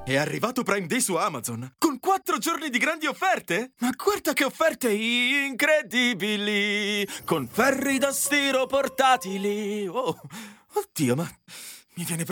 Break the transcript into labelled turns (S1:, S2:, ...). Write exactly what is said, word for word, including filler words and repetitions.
S1: È arrivato Prime Day su Amazon, con quattro giorni di grandi offerte! Ma guarda che offerte incredibili! Con ferri da stiro portatili! Oh, oddio, ma mi viene proprio